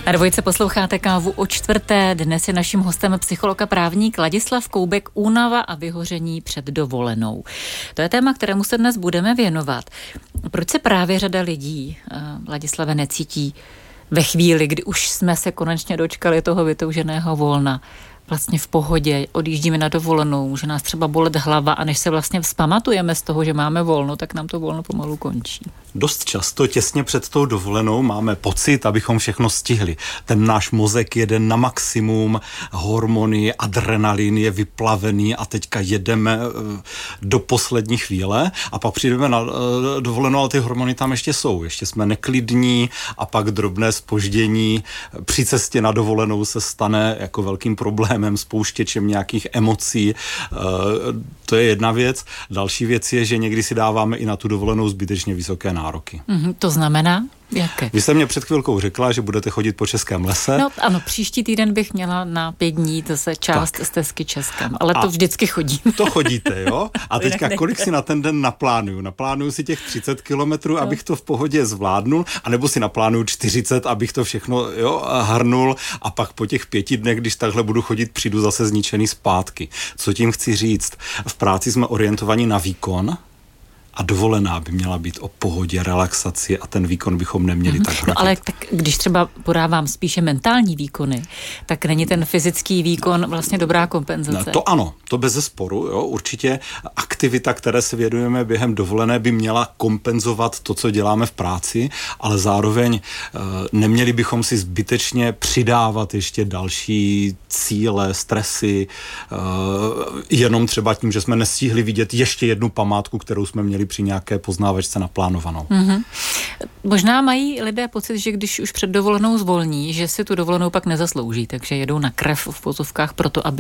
Na Dvojce posloucháte Kávu o čtvrté. Dnes je naším hostem psycholog a právník Ladislav Koubek. Únava a vyhoření před dovolenou. To je téma, kterému se dnes budeme věnovat. Proč se právě řada lidí, Ladislave, necítí ve chvíli, kdy už jsme se konečně dočkali toho vytouženého volna, vlastně v pohodě, odjíždíme na dovolenou, může nás třeba bolet hlava a než se vlastně vzpamatujeme z toho, že máme volno, tak nám to volno pomalu končí. Dost často těsně před tou dovolenou máme pocit, abychom všechno stihli. Ten náš mozek jede na maximum, hormony, adrenalin je vyplavený a teďka jedeme do poslední chvíle a pak přijdeme na dovolenou, ale ty hormony tam ještě jsou. Ještě jsme neklidní a pak drobné zpoždění při cestě na dovolenou se stane jako velkým problémem, spouštěčem nějakých emocí. To je jedna věc. Další věc je, že někdy si dáváme i na tu dovolenou zbytečně vysoké nároky. To znamená? Jaké? Vy jste mě před chvilkou řekla, že budete chodit po českém lese. No ano, příští týden bych měla na 5 dní zase část stezky Českem, ale to vždycky chodím. To chodíte, jo? A teďka kolik si na ten den naplánuju? Naplánuju si těch 30 kilometrů, abych to v pohodě zvládnul, anebo si naplánuju 40, abych to všechno hrnul a pak po těch 5 dnech, když takhle budu chodit, přijdu zase zničený zpátky. Co tím chci říct? V práci jsme orientovaní na výkon, a dovolená by měla být o pohodě, relaxaci a ten výkon bychom neměli tak hrotit. No ale tak, když třeba podávám spíše mentální výkony, tak není ten fyzický výkon vlastně dobrá kompenzace? To ano, to bezesporu, jo, určitě aktivita, které se věnujeme během dovolené, by měla kompenzovat to, co děláme v práci, ale zároveň neměli bychom si zbytečně přidávat ještě další cíle, stresy, jenom třeba tím, že jsme nestihli vidět ještě jednu památku, kterou jsme měli při nějaké poznávačce naplánovanou. Možná mají lidé pocit, že když už před dovolenou zvolní, že si tu dovolenou pak nezaslouží, takže jedou na krev v pozovkách proto, aby